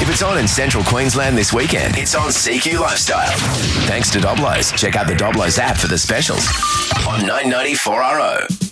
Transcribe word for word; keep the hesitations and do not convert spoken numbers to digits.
If it's on in central Queensland this weekend, it's on C Q Lifestyle. Thanks to Doblos. Check out the Doblos app for the specials on nine ninety-four R O.